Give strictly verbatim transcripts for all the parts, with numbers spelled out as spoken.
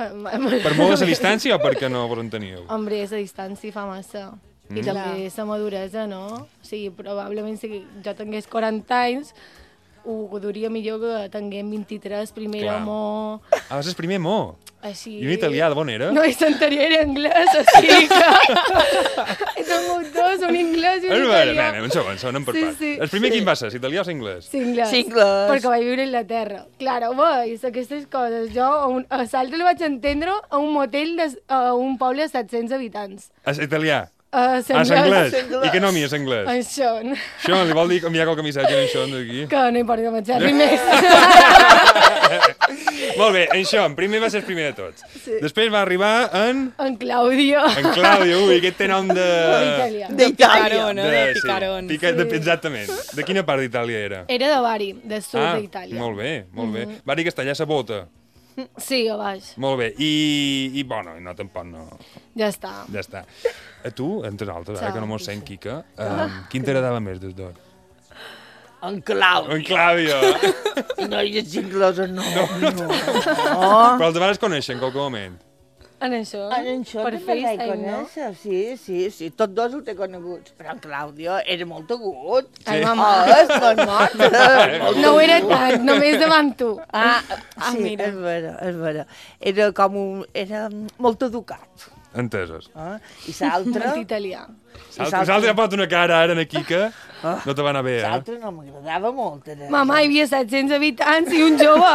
Per molt de la distància o perquè no vos enteníeu? Hombre, la distància fa massa. I Mm. també la maduresa, no? O sigui, probablement si jo tingués quaranta anys, ho duria millor que tinguem vint-i-tres, primer Clar. amor... Ah, vas el primer mo. Així... I un italià, de bon era? No, i l'anterior era anglès, així que... He tingut dos, un anglès i un Bueno, italià. bueno, un segon, segon per Sí, part. sí. El primer Sí. quin va ser, italià o anglès? Sí, anglès. Sí, anglès. Perquè vaig viure a Inglaterra. Claro, veus, aquestes coses. Jo a, un, a l'altre el vaig entendre a un motel de, a un poble de set-cents habitants. És italià? A Ah, és anglès. Anglès. I què nom hi és anglès? Això, Això, li vol dir enviar qualque missatge en això d'aquí? que no importa menjar més. Molt bé, en Sean, primer va ser el primer de tots. Sí. Després va arribar en... En Claudio. En Claudio, ui, aquest té nom de... Italià. De Itàlia. Picarón, no? De Picarón. Sí, pica, de, Sí. exactament. De quina part d'Itàlia era? Era de Bari, del sud Ah, d'Itàlia. molt bé, molt bé. Bari Castellà sa bota. Sí, a baix. Molt bé. I, i bueno, no, tampoc no... Ja està. Ja està. A tu, entre altres, ara Ciao. que no mos sent, Quica, um, quin t'agradava més dels dos? En Claudio. En Claudio. I no hi és inclosa, no. No, no. Però els vas conèixer en qualque moment. En això, En això per també l'he FaceTime, no? conèixer, sí, sí, sí. Tots dos ho té coneguts. Però en Claudio era molt agut. Ai, Sí. mama. Oh, és normal. Molt No ho era agut. tant, només davant tu. Ah, Ah, sí, mira. és vera, és vera. Era com un... Era molt educat. Entesos. Eh? I l'altre... Molt italià. L'altre ja pot una cara ara en aquí que Ah. no te va anar bé, eh? L'altre no m'agradava molt. Era... Mama, hi havia set-cents habitants i un jove.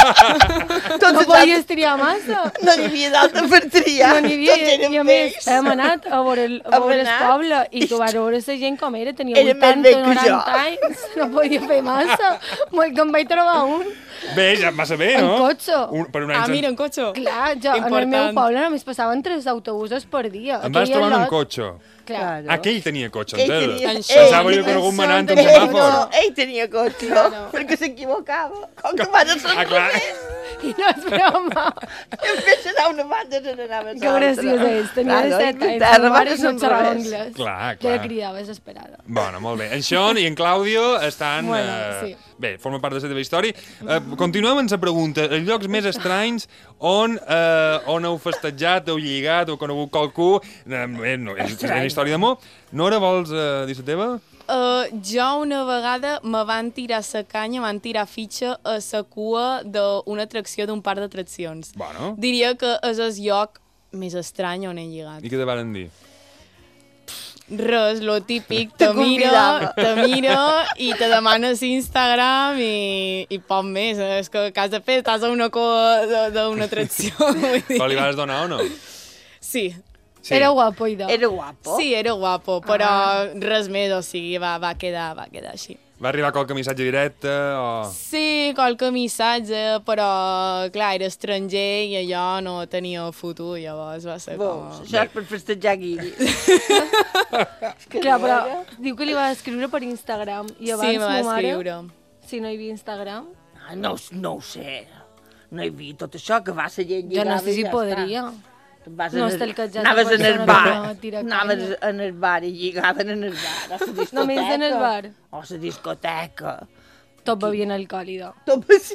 Tots No els podies triar massa. altres- No n'hi havia d'altre per triar. No n'hi havia, Tots eren i a més, vells. hem anat a veure el, a Hem veure el anat. poble i tu vas veure la gent com era, tenia Era més vuitanta, vell que jo. noranta anys, no podia fer massa. Molt que em vaig trobar un Bé, ja massa bé, en no? cotxe. Un, per un Ah, any mira, en cotxe. Clar, jo, en el meu Important. poble només passaven tres autobusos per dia. Em vas Aquell trobar en un lot- cotxe. Clar. Claro. Aquell tenia cotxe, Ell entesos. tenia... En Pensava ell- jo que era algun manant un ell, semàfor. no, ell tenia cotxe, Claro. perquè s'equivocava. Com que van a ser Ah, clar. I no és broma. en vez d'anar a una banda se n'anava a Que graciós és. Tenia Claro, set anys. Anglaterra El va mare ser no xerrava al revés. anglès. Clar, Jo clar. la cridava desesperada. Bueno, molt bé. En Sean i en Claudio estan... Bueno, eh, sí. Bé, forma part de la teva història. Eh, continuem amb la pregunta. Els llocs més estranys on, eh, on heu festejat, heu lligat, heu conegut qualcú... Eh, no, és, és una història d'amor. Nora, vols eh, dir la teva? Uh, jo una vegada me van tirar la canya, van tirar fitxa a la cua d'una atracció d'un parc d'atraccions. Bueno. Diria que és el lloc més estrany on he lligat. I què te van dir? Res, lo típic, Te te miro, convidava. te miro i te demanes Instagram i, i poc més. És que, que has de fer? Estàs a una cua de- d'una atracció. Vull dir. Però li vas donar o no? Sí, Sí. Era guapo, idò. Era guapo. sí, era guapo, però res més, o sigui, va, va, quedar, va quedar així. Va arribar qualque missatge directe o... Sí, qualque missatge, però, clar, era estranger i allò no tenia futur, llavors va ser com... Veus, això és per festejar guiris. Clar, però diu que li va escriure per Instagram. I abans Sí, me va ma mare, escriure. si no hi havia Instagram, Ah, no, no ho sé. No he vist tot això, que va ser gent jo no lligada sé i si ja podria. està. Vas No en el- estalquejar Anaves la en el persona bar. que no tira Anaves canya. en el bar i lligada en el bar. A la discoteca. Només en el bar. O a la discoteca. Tot bevien alcohol, idò. Tot sí.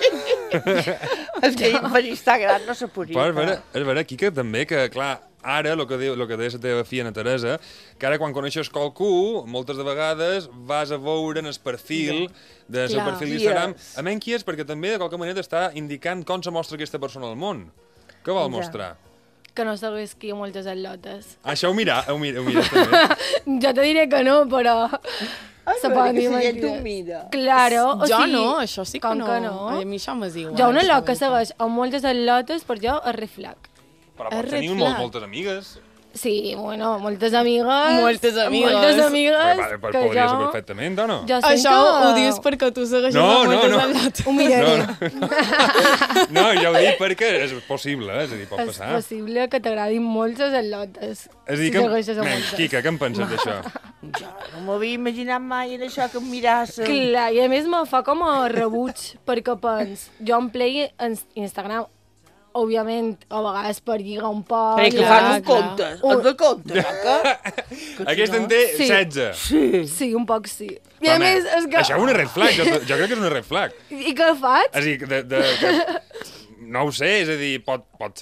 És que per Instagram no se podia. Però és vera, és vera, Quica, també, que, clar, ara, el que, diu, lo que deia la teva filla, Ana Teresa, que ara quan coneixes qualcú, moltes de vegades vas a veure en el perfil del seu Clar. perfil Qui d'Instagram. és? A menys qui és, perquè també, de qualque manera, t'està indicant com se mostra aquesta persona al món. Què vol Ja. mostrar? Que no sabés que hi ha moltes al·lotes. Això ho mira, ho mira, ho mira també. Jo te diré que no, però... Ai, se però poden que dir si gent mentides. ho mira. Claro, o Jo sigui... no, això sí que com no. que no? A mi això m'és igual. Jo una això, lot que la veritat. segueix amb moltes al·lotes, per jo és reflag. Però És pots tenir red molt, flag. moltes amigues. Sí, bueno, moltes amigues... Moltes amigues. Moltes amigues Però, però, que podria ser jo... perfectament, o no? Jo sent Això que... ho dius perquè tu segueixes No, amb no, moltes no. al·lotes. Ho miraré. No, no, jo ho dic perquè és possible, eh? És a dir, pot És passar. possible que t'agradin moltes al·lotes. És a dir, si que... segueixes a Men, moltes. Quica, què en penses d'això? Jo no m'havia imaginat mai en això que em miràs. Clar, i a més me fa com a rebuig, perquè pens, jo em play en Instagram, òbviament, a vegades per lligar un poc... Crec que clar, fan uns clar. comptes. Un de comptes, no? Que... que Aquesta en no- té Sí. setze. Sí. Sí, un poc sí. I Home, a més, és que... Això és una red flag, jo, jo crec que és una red flag. I què faig? És a dir, de, de, que... no ho sé, és a dir, pot, pot